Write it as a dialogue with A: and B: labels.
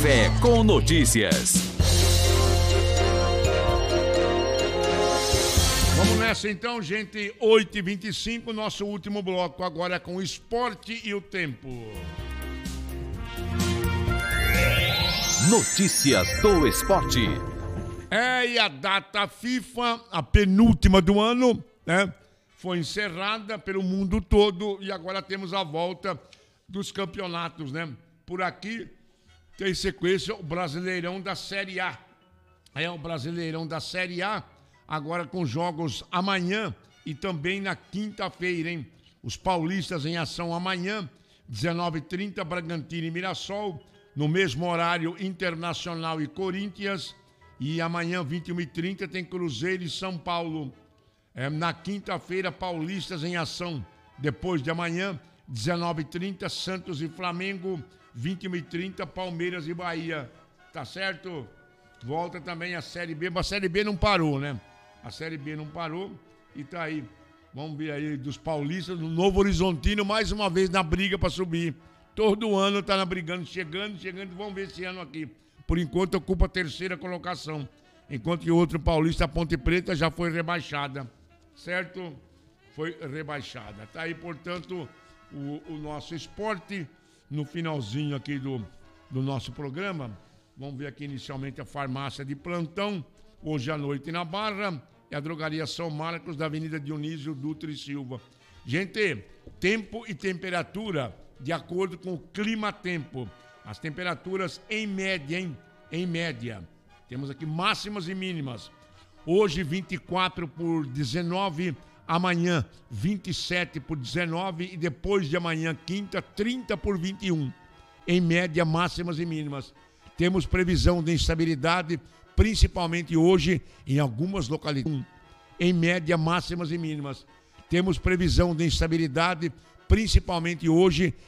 A: Café com Notícias.
B: Vamos nessa então, gente. 8h25, nosso último bloco agora é com o esporte e o tempo.
A: Notícias do esporte.
B: E a data FIFA, a penúltima do ano, né? Foi encerrada pelo mundo todo e agora temos a volta dos campeonatos, né? Por aqui tem sequência o Brasileirão da Série A. O Brasileirão da Série A, agora com jogos amanhã e também na quinta-feira, hein? Os paulistas em ação amanhã, 19h30, Bragantino e Mirassol. No mesmo horário, Internacional e Corinthians. E amanhã, 21h30, tem Cruzeiro e São Paulo. Na quinta-feira, paulistas em ação. Depois de amanhã, 19h30, Santos e Flamengo. 21h30, Palmeiras e Bahia. Tá certo? Volta também a Série B. Mas a Série B não parou, né? A Série B não parou e tá aí. Vamos ver aí dos paulistas, do Novo Horizontino, mais uma vez na briga para subir. Todo ano tá brigando, chegando. Vamos ver esse ano aqui. Por enquanto ocupa a terceira colocação. Enquanto que o outro paulista, a Ponte Preta, já foi rebaixada. Certo? Foi rebaixada. Tá aí, portanto, o nosso esporte. No finalzinho aqui do nosso programa, vamos ver aqui inicialmente a farmácia de plantão. Hoje à noite na Barra. É a drogaria São Marcos, da Avenida Dionísio Dutra e Silva. Gente, tempo e temperatura de acordo com o clima-tempo. As temperaturas em média, hein? Em média. Temos aqui máximas e mínimas. Hoje 24 por 19, amanhã 27 por 19 e depois de amanhã, quinta, 30 por 21. Em média, máximas e mínimas. Temos previsão de instabilidade, principalmente hoje em algumas localidades. Em média, máximas e mínimas. Temos previsão de instabilidade, principalmente hoje